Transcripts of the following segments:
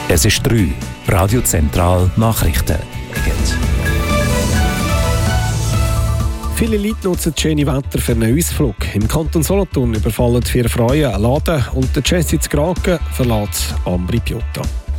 Es ist 3. Radio Zentral Nachrichten. Viele Leute nutzen das schöne Wetter für einen Ausflug. Im Kanton Solothurn überfallen 4 Frauen einen Laden und der Jesse Zgraken verlässt Ambri Piotta.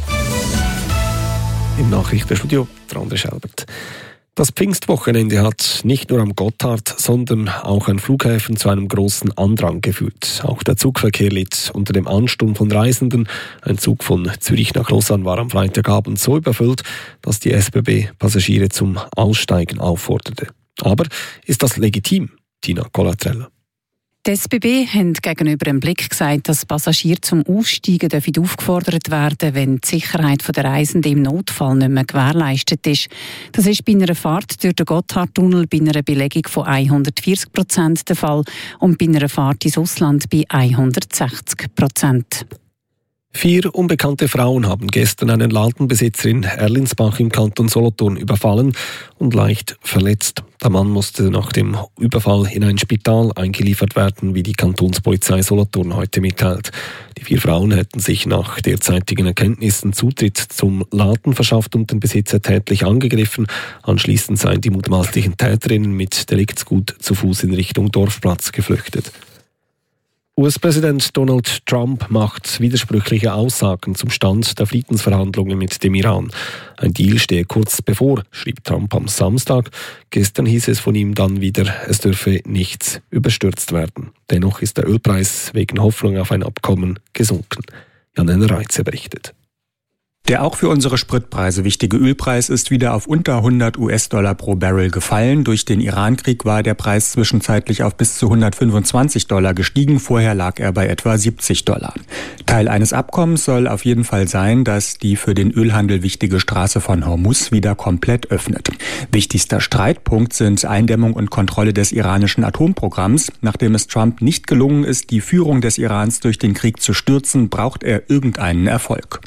Im Nachrichtenstudio der André Schelbert. Das Pfingstwochenende hat nicht nur am Gotthard, sondern auch an Flughäfen zu einem grossen Andrang geführt. Auch der Zugverkehr litt unter dem Ansturm von Reisenden. Ein Zug von Zürich nach Lausanne war am Freitagabend so überfüllt, dass die SBB Passagiere zum Aussteigen aufforderte. Aber ist das legitim, Tina Colatrella? Die SBB haben gegenüber dem Blick gesagt, dass Passagiere zum Aussteigen aufgefordert werden, wenn die Sicherheit der Reisenden im Notfall nicht mehr gewährleistet ist. Das ist bei einer Fahrt durch den Gotthardtunnel bei einer Belegung von 140% der Fall und bei einer Fahrt ins Ausland bei 160%. 4 unbekannte Frauen haben gestern einen Ladenbesitzer in Erlinsbach im Kanton Solothurn überfallen und leicht verletzt. Der Mann musste nach dem Überfall in ein Spital eingeliefert werden, wie die Kantonspolizei Solothurn heute mitteilt. Die 4 Frauen hätten sich nach derzeitigen Erkenntnissen Zutritt zum Laden verschafft und den Besitzer tätlich angegriffen. Anschließend seien die mutmaßlichen Täterinnen mit Deliktsgut zu Fuß in Richtung Dorfplatz geflüchtet. US-Präsident Donald Trump macht widersprüchliche Aussagen zum Stand der Friedensverhandlungen mit dem Iran. Ein Deal stehe kurz bevor, schrieb Trump am Samstag. Gestern hieß es von ihm dann wieder, es dürfe nichts überstürzt werden. Dennoch ist der Ölpreis wegen Hoffnung auf ein Abkommen gesunken. Jan-Henner Reitze berichtet. Der auch für unsere Spritpreise wichtige Ölpreis ist wieder auf unter $100 pro Barrel gefallen. Durch den Irankrieg war der Preis zwischenzeitlich auf bis zu $125 gestiegen. Vorher lag er bei etwa $70. Teil eines Abkommens soll auf jeden Fall sein, dass die für den Ölhandel wichtige Straße von Hormuz wieder komplett öffnet. Wichtigster Streitpunkt sind Eindämmung und Kontrolle des iranischen Atomprogramms. Nachdem es Trump nicht gelungen ist, die Führung des Irans durch den Krieg zu stürzen, braucht er irgendeinen Erfolg.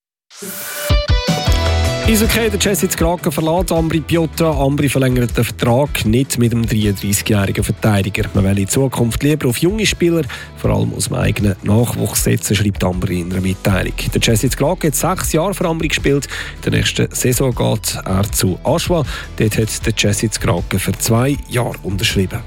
Eishockey, der Jesse Zgraken verlässt Ambri Piotta. Ambri verlängert den Vertrag nicht mit dem 33-jährigen Verteidiger. Man will in Zukunft lieber auf junge Spieler, vor allem aus dem eigenen Nachwuchs setzen, schreibt Ambri in einer Mitteilung. Der Jesse Zgraken hat 6 Jahre für Ambri gespielt. In der nächsten Saison geht er zu Aschwa. Dort hat der Jesse Zgraken für 2 Jahre unterschrieben.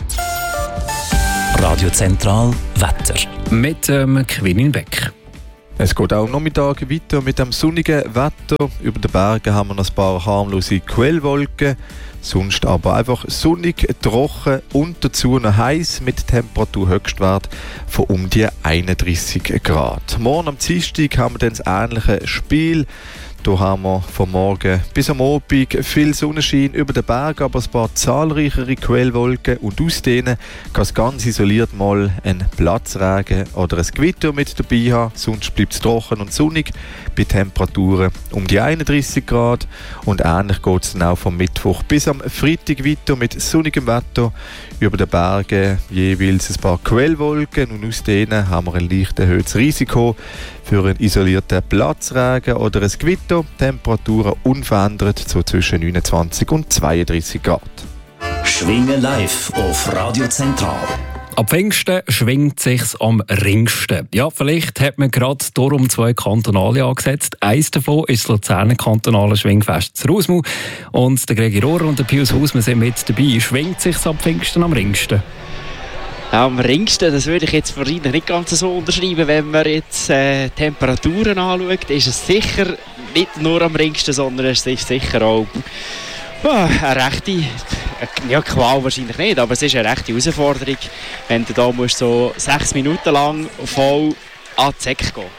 Radio Zentral Wetter. Mit Quinin Beck. Es geht auch am Nachmittag weiter mit dem sonnigen Wetter. Über den Bergen haben wir noch ein paar harmlose Quellwolken. Sonst aber einfach sonnig, trocken und dazu noch heiß mit Temperaturhöchstwert von um die 31 Grad. Morgen am Dienstag haben wir dann das ähnliche Spiel. Hier haben wir von morgen bis am Abend viel Sonnenschein über den Bergen, aber ein paar zahlreichere Quellwolken und aus denen kann es ganz isoliert mal ein Platzregen oder ein Gewitter mit dabei haben. Sonst bleibt es trocken und sonnig bei Temperaturen um die 31 Grad. Und ähnlich geht es dann auch vom Mittwoch bis am Freitag weiter mit sonnigem Wetter. Über den Bergen jeweils ein paar Quellwolken und aus denen haben wir ein leicht erhöhtes Risiko für einen isolierten Platzregen oder ein Gewitter. Temperaturen unverändert so zwischen 29 und 32 Grad. Schwingen live auf Radio Zentral. Ab Pfingsten schwingt sich's am ringsten. Ja, vielleicht hat man gerade darum 2 Kantonale angesetzt. Eins davon ist das Luzerner kantonale Schwingfest zu Rusmu. Und der Gregi Rohrer und der Pius Hausmann sind mit dabei. Schwingt sich's ab Pfingsten am ringsten? Am ringsten, das würde ich jetzt wahrscheinlich nicht ganz so unterschreiben. Wenn man jetzt Temperaturen anschaut, ist es sicher nicht nur am ringsten, sondern es ist sicher auch eine rechte, ja, Qual wahrscheinlich nicht, aber es ist eine rechte Herausforderung, wenn du da musst so 6 Minuten lang voll an die Säcke gehen.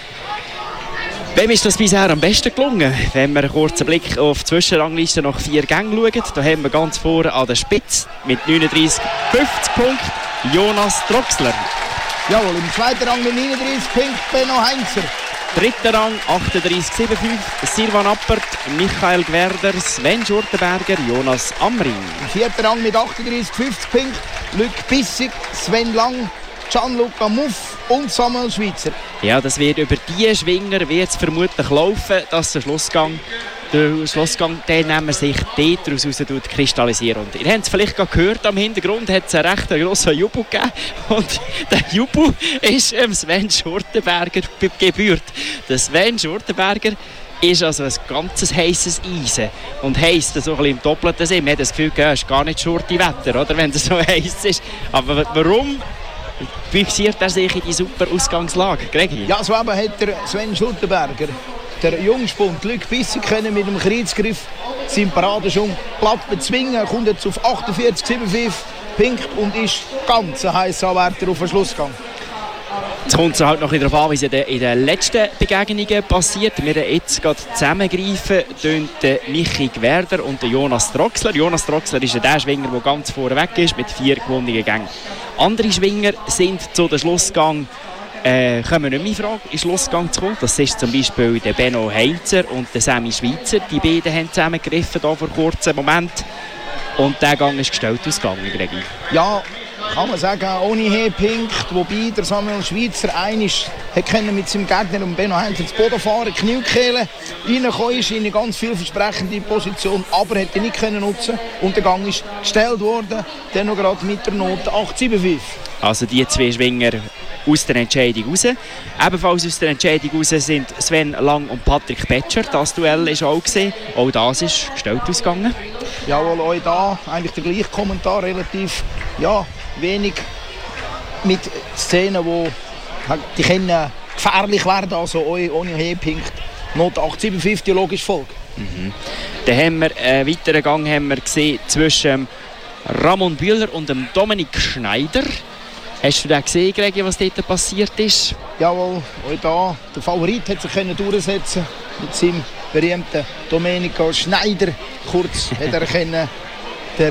Wem ist das bisher am besten gelungen? Wenn wir einen kurzen Blick auf die Zwischenrangliste nach 4 Gängen schauen, da haben wir ganz vorne an der Spitze mit 39,50 Punkten Jonas Troxler. Jawohl, im zweiten Rang mit 39 Punkten Benno Heinzer. Dritter Rang 38,75 Silvan Appert, Michael Gwerder, Sven Schurtenberger, Jonas Amrin. Vierter Rang mit 38,50 Punkten Luc Bissig, Sven Lang, Gianluca Muff und Samuel Schweitzer. Ja, das wird über die Schwinger wird es vermutlich laufen, dass der Schlussgang Schlussgang-Teilnehmer sich dort raus kristallisieren. Und ihr habt es vielleicht gerade gehört, am Hintergrund hat es einen recht grossen Jubel gegeben. Und der Jubel ist Sven Schurtenberger gebührt. der Sven Schurtenberger ist also ein ganzes heisses Eisen. Und heisst so ein bisschen im doppelten Sinn. Man hat das Gefühl, es ist gar nicht Schurti-Wetter, oder, wenn es so heiß ist. Aber warum fixiert er sich in die super Ausgangslage, Gregi? Ja, so eben hat der Sven Schurtenberger, der Jungspund Luc Bissig, können mit dem Kreuzgriff seinen Paradenschwung platt bezwingen. Kommt jetzt auf 48,75 Punkte und ist ganz ein heißer Anwärter auf den Schlussgang. Jetzt kommt es halt noch darauf an, wie es in den letzten Begegnungen passiert. Wir jetzt gerade zusammengreifen, Michi Gwerder und Jonas Troxler. Jonas Troxler ist der Schwinger, der ganz vorne weg ist, mit 4 gewonnenen Gängen. Andere Schwinger sind zu den Schlussgang kommen nicht mehr in Frage, in den Schlussgang zu kommen. Das ist zum Beispiel der Benno Heinzer und der Sammy Schweizer. Die beiden haben zusammengegriffen hier vor kurzem Moment. Und der Gang ist gestellt ausgegangen, Gregi. Ja, kann man sagen, ohne Höhepunkt, wobei der Samuel Schweizer mit seinem Gegner und Benno Heinzer ins Boden fahren, Kniekehlen reingekommen ist in eine ganz vielversprechende Position, aber hätte nicht können nutzen und der Gang ist gestellt worden, dann noch gerade mit der Note 8,75. Also die 2 Schwinger aus der Entscheidung raus. Ebenfalls aus der Entscheidung raus sind Sven Lang und Patrick Petscher. Das Duell ist auch gesehen. Auch das ist gestellt ausgegangen. Jawohl, auch da eigentlich der gleiche Kommentar, relativ wenig mit Szenen, die können gefährlich werden, also ohne Höhepunkt. Not 8,75 logisch Folge. Dann haben wir einen weiteren Gang haben wir gesehen zwischen Ramon Bühler und dem Dominik Schneider. Hast du da gesehen, Gregi, was dort passiert ist? Jawohl, auch da. Der Favorit hat sich durchsetzen mit seinem berühmten Domenico Schneider. Kurz hat er können, der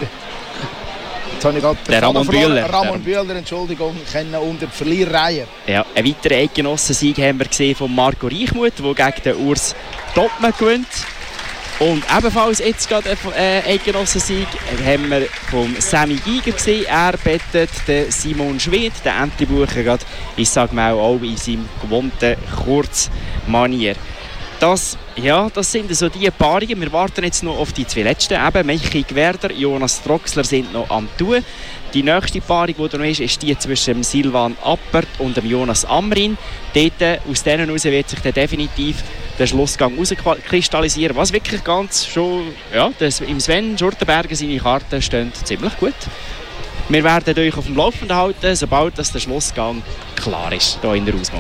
Ramon Bühler. Ramon Bühler, Entschuldigung, können unter die Verlierreihe. Ja, einen weiteren Eidgenossensieg haben wir gesehen von Marco Reichmuth, der gegen den Urs Topmann gewinnt. Und ebenfalls jetzt gerade einen Eidgenossensieg haben wir vom Sammy Giger gesehen. Er bettet den Simon Schwedt, den Entlebucher, gerade, ich sage mal auch in seinem gewohnten Kurzmanier. Das sind so die Paarungen. Wir warten jetzt noch auf die 2 letzten. Eben Michi Gwerder, Jonas Troxler sind noch am Tun. Die nächste Paarung, die da noch ist die zwischen Silvan Appert und dem Jonas Amrin. Dort, aus denen heraus wird sich dann definitiv der Schlussgang herauskristallisieren. Was wirklich ganz schon, im Sven Schurtenberger seine Karten stehen ziemlich gut. Wir werden euch auf dem Laufenden halten, sobald der Schlussgang klar ist, hier in der Auswahl.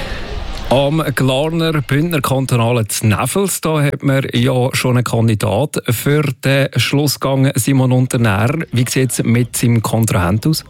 Am Glarner Bündner Kantonalen Znevels, da hat man ja schon einen Kandidat für den Schlussgang, Simon Unternährer. Wie sieht es mit seinem Kontrahent aus?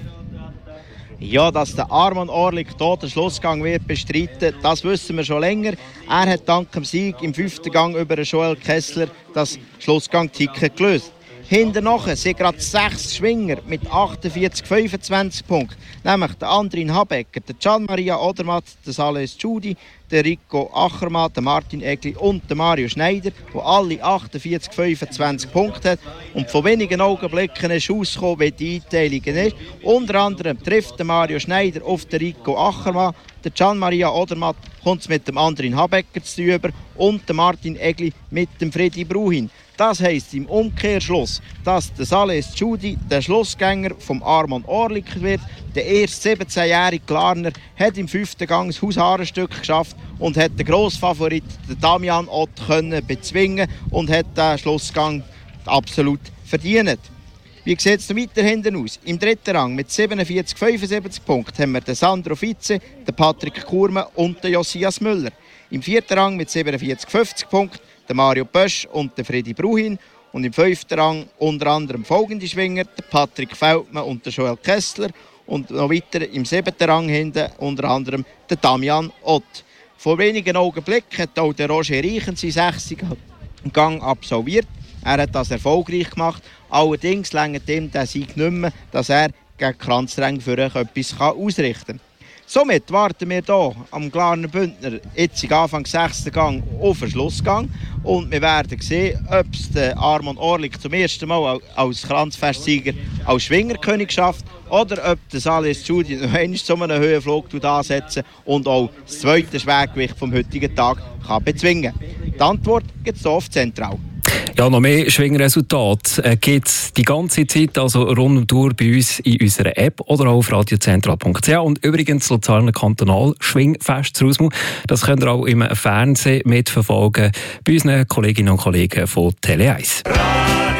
Ja, dass der Arman Orlik hier den Schlussgang wird bestreiten, das wissen wir schon länger. Er hat dank dem Sieg im 5. Gang über Joel Kessler das Schlussgang-Ticket gelöst. Hinterher sind gerade 6 Schwinger mit 48,25 Punkten. Nämlich der Andrin Habecker, der Gian-Maria Odermatt, der Sales Giudi, der Rico Achermann, der Martin Egli und der Mario Schneider, die alle 48,25 Punkte haben. Und von wenigen Augenblicken ist rausgekommen, wie die Einteilung ist. Unter anderem trifft der Mario Schneider auf den Rico Achermann, der Gian-Maria Odermatt kommt mit dem Andrin Habecker zu über und der Martin Egli mit dem Freddy Bruhin. Das heisst im Umkehrschluss, dass der Sales Giudi der Schlussgänger vom Arman Orlik wird. Der erst 17-jährige Glarner hat im 5. Gang das Haushaarenstück geschafft und hat den Grossfavorit, den Damian Ott, können bezwingen und hat den Schlussgang absolut verdient. Wie sieht es noch weiter hinten aus? Im 3. Rang mit 47,75 Punkten haben wir den Sandro Fitze, den Patrick Kurme und den Josias Müller. Im 4. Rang mit 47,50 Punkten der Mario Bösch und der Freddy Bruhin. Und im 5. Rang unter anderem folgende Schwinger, der Patrick Feldmann und der Joel Kessler. Und noch weiter im 7. Rang hinten unter anderem der Damian Ott. Vor wenigen Augenblicken hat auch der Roger Reichen seinen 6. Gang absolviert. Er hat das erfolgreich gemacht. Allerdings reicht ihm der Sieg nicht mehr, dass er gegen Kranzränge für etwas ausrichten kann. Somit warten wir hier am Glarner Bündner jetzt Anfang 6. Gang auf den Schlussgang. Und wir werden sehen, ob es der Arman Orlik zum ersten Mal als Kranzfestsieger als Schwingerkönig schafft oder ob der Sales Giudi noch einmal zu einem Höhenflug ansetzen und auch das 2. Schwergewicht vom heutigen Tag kann bezwingen. Die Antwort gibt es hier auf Zentral. Ja, noch mehr Schwingresultate gibt es die ganze Zeit, also rund um die Tour bei uns in unserer App oder auch auf radiozentral.ch. Und übrigens, das Luzerner Kantonal Schwingfest zu Rusmu, das könnt ihr auch im Fernsehen mitverfolgen bei unseren Kolleginnen und Kollegen von Tele 1.